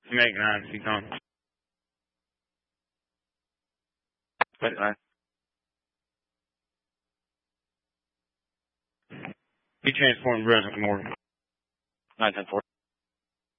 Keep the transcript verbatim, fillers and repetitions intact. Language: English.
Make nine, she's on. Make nine. Be transformed Brunswick Morgan. nine ten four.